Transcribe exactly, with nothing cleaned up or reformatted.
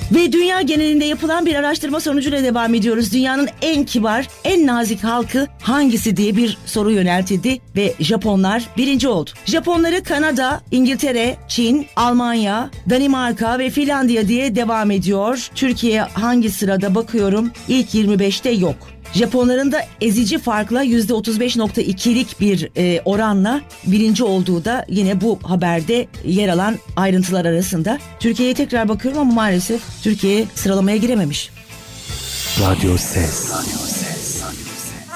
Ve dünya genelinde yapılan bir araştırma sonucuyla devam ediyoruz. Dünyanın en kibar, en nazik halkı hangisi diye bir soru yöneltildi ve Japonlar birinci oldu. Japonları Kanada, İngiltere, Çin, Almanya, Danimarka ve Finlandiya diye devam ediyor. Türkiye hangi sırada bakıyorum? İlk yirmi beşte yok. Japonların da ezici farkla yüzde otuz beş nokta ikilik bir e, oranla birinci olduğu da yine bu haberde yer alan ayrıntılar arasında. Türkiye'ye tekrar bakıyorum ama maalesef Türkiye sıralamaya girememiş. Radyo Ses.